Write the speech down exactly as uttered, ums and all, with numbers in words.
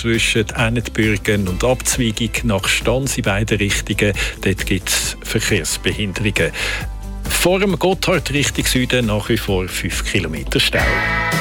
zwischen Ennetbürgen und Abzweigung nach Stans in beiden Richtungen. Dort gibt es Verkehrsbehinderungen. Vor dem Gotthard Richtung Süden nach wie vor fünf Kilometer Stau.